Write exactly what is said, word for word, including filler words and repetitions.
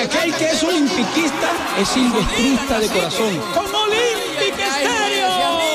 aquel que es olimpiquista es silvestrista de corazón. ¡Como Molina!